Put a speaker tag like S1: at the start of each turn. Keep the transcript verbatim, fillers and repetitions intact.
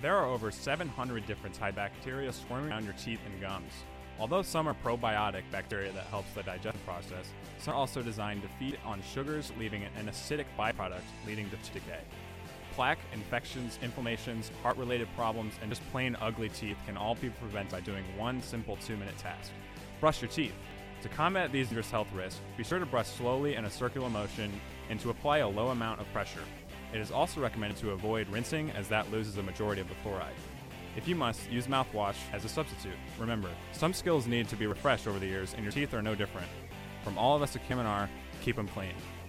S1: There are over seven hundred different type bacteria swarming around your teeth and gums. Although some are probiotic bacteria that helps the digestion process, some are also designed to feed on sugars, leaving an acidic byproduct leading to decay. Plaque, infections, inflammations, heart-related problems, and just plain ugly teeth can all be prevented by doing one simple two-minute task. Brush your teeth. To combat these dangerous health risks, be sure to brush slowly in a circular motion and to apply a low amount of pressure. It is also recommended to avoid rinsing, as that loses a majority of the fluoride. If you must, use mouthwash as a substitute. Remember, some skills need to be refreshed over the years, and your teeth are no different. From all of us at Kim and R, keep them clean.